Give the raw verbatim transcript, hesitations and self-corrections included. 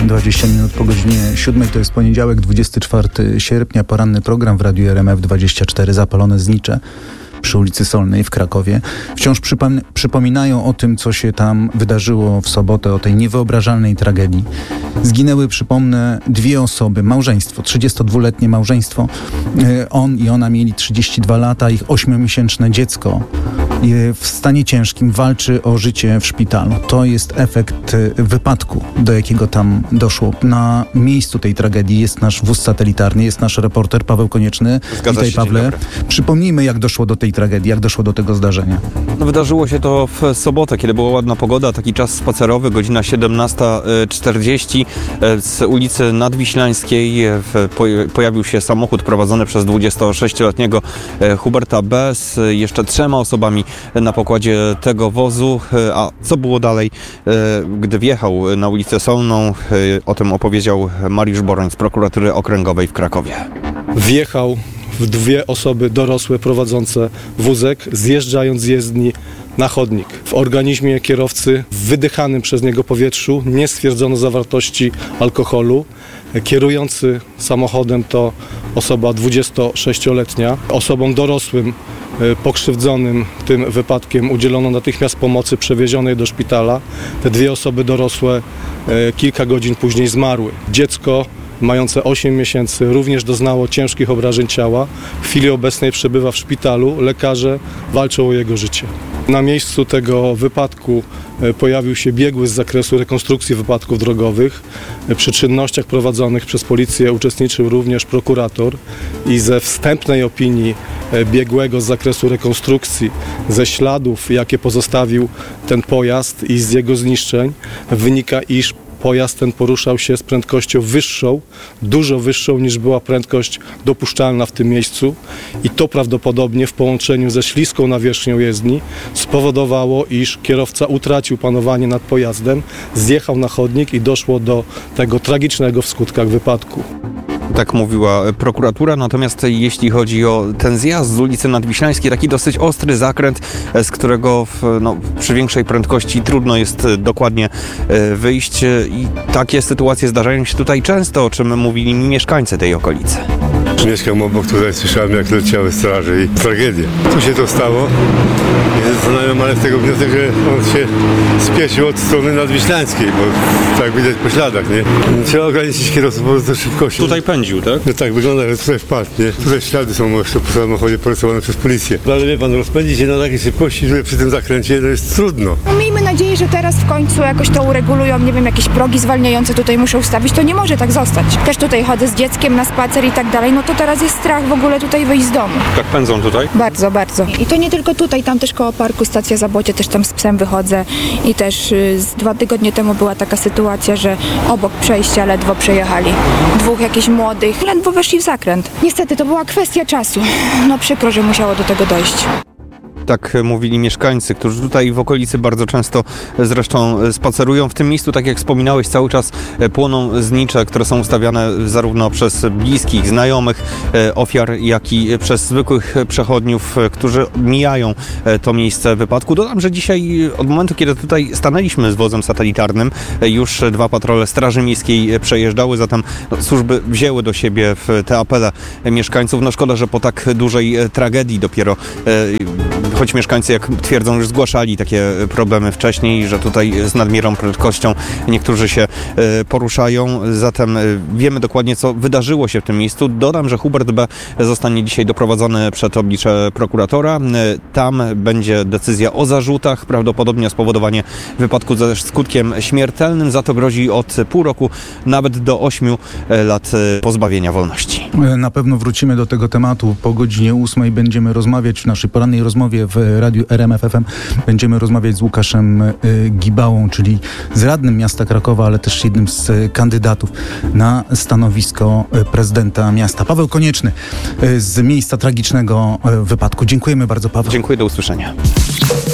dwadzieścia minut po godzinie siódmej, to jest poniedziałek, dwudziestego czwartego sierpnia, poranny program w Radiu R M F dwadzieścia cztery, zapalone znicze przy ulicy Solnej w Krakowie. Wciąż przypom- przypominają o tym, co się tam wydarzyło w sobotę, o tej niewyobrażalnej tragedii. Zginęły, przypomnę, dwie osoby, małżeństwo, trzydziestodwuletnie małżeństwo. On i ona mieli trzydzieści dwa lata, ich ośmiomiesięczne dziecko w stanie ciężkim walczy o życie w szpitalu. To jest efekt wypadku, do jakiego tam doszło. Na miejscu tej tragedii jest nasz wóz satelitarny, jest nasz reporter Paweł Konieczny. Zgadza Witaj, się, Pawle. Przypomnijmy, jak doszło do tej tragedii, jak doszło do tego zdarzenia. No, wydarzyło się to w sobotę, kiedy była ładna pogoda, taki czas spacerowy, godzina siedemnasta czterdzieści. Z ulicy Nadwiślańskiej pojawił się samochód prowadzony przez dwudziestosześcioletniego Huberta B. z jeszcze trzema osobami na pokładzie tego wozu. A co było dalej, gdy wjechał na ulicę Solną? O tym opowiedział Mariusz Boroń z Prokuratury Okręgowej w Krakowie. Wjechał w dwie osoby dorosłe prowadzące wózek, zjeżdżając z jezdni na chodnik. W organizmie kierowcy, w wydychanym przez niego powietrzu, nie stwierdzono zawartości alkoholu. Kierujący samochodem to osoba dwudziestosześcioletnia. Osobom dorosłym pokrzywdzonym tym wypadkiem udzielono natychmiast pomocy, przewiezionej do szpitala. Te dwie osoby dorosłe kilka godzin później zmarły. Dziecko mające osiem miesięcy również doznało ciężkich obrażeń ciała. W chwili obecnej przebywa w szpitalu. Lekarze walczą o jego życie. Na miejscu tego wypadku pojawił się biegły z zakresu rekonstrukcji wypadków drogowych. Przy czynnościach prowadzonych przez policję uczestniczył również prokurator i ze wstępnej opinii biegłego z zakresu rekonstrukcji, ze śladów, jakie pozostawił ten pojazd i z jego zniszczeń, wynika, iż pojazd ten poruszał się z prędkością wyższą, dużo wyższą niż była prędkość dopuszczalna w tym miejscu i to prawdopodobnie w połączeniu ze śliską nawierzchnią jezdni spowodowało, iż kierowca utracił panowanie nad pojazdem, zjechał na chodnik i doszło do tego tragicznego w skutkach wypadku. Tak mówiła prokuratura, natomiast jeśli chodzi o ten zjazd z ulicy Nadwiślańskiej, taki dosyć ostry zakręt, z którego w, no, przy większej prędkości trudno jest dokładnie wyjść i takie sytuacje zdarzają się tutaj często, o czym mówili mi mieszkańcy tej okolicy. Mieszkam obok, tutaj słyszałem, jak leciały straże i tragedię. Co się to stało? Nie zastanawiam, ale z tego wniosek, że on się spieszył od strony Nadwiślańskiej, bo tak widać po śladach, nie? Trzeba ograniczyć kierowców po prostu szybkości. Tutaj pędził, tak? No tak, wygląda, że tutaj wpadł, nie? Tutaj ślady są jeszcze po samochodzie porysowane przez policję. Ale wie pan, rozpędzić się na takiej szybkości, że przy tym zakręcie to jest trudno. No, miejmy nadzieję, że teraz w końcu jakoś to uregulują, nie wiem, jakieś progi zwalniające tutaj muszą ustawić, to nie może tak zostać. Też tutaj chodzę z dzieckiem na spacer i tak dalej, no to teraz jest strach w ogóle tutaj wyjść z domu. Tak pędzą tutaj? Bardzo, bardzo. I to nie tylko tutaj, tam też koło parku Stacja Zabocie, też tam z psem wychodzę i też y, z dwa tygodnie temu była taka sytuacja, że obok przejścia ledwo przejechali. Dwóch jakichś młodych, ledwo weszli w zakręt. Niestety to była kwestia czasu. No przykro, że musiało do tego dojść. Tak mówili mieszkańcy, którzy tutaj w okolicy bardzo często zresztą spacerują. W tym miejscu, tak jak wspominałeś, cały czas płoną znicze, które są ustawiane zarówno przez bliskich, znajomych ofiar, jak i przez zwykłych przechodniów, którzy mijają to miejsce wypadku. Dodam, że dzisiaj od momentu, kiedy tutaj stanęliśmy z wozem satelitarnym, już dwa patrole Straży Miejskiej przejeżdżały, zatem no, służby wzięły do siebie te apele mieszkańców. No szkoda, że po tak dużej tragedii dopiero choć mieszkańcy, jak twierdzą, już zgłaszali takie problemy wcześniej, że tutaj z nadmierną prędkością niektórzy się poruszają. Zatem wiemy dokładnie, co wydarzyło się w tym miejscu. Dodam, że Hubert B. zostanie dzisiaj doprowadzony przed oblicze prokuratora. Tam będzie decyzja o zarzutach, prawdopodobnie o spowodowanie wypadku ze skutkiem śmiertelnym. Za to grozi od pół roku nawet do ośmiu lat pozbawienia wolności. Na pewno wrócimy do tego tematu. Po godzinie ósmej będziemy rozmawiać w naszej porannej rozmowie w Radiu R M F F M. Będziemy rozmawiać z Łukaszem Gibałą, czyli z radnym miasta Krakowa, ale też jednym z kandydatów na stanowisko prezydenta miasta. Paweł Konieczny z miejsca tragicznego wypadku. Dziękujemy bardzo, Paweł. Dziękuję, do usłyszenia.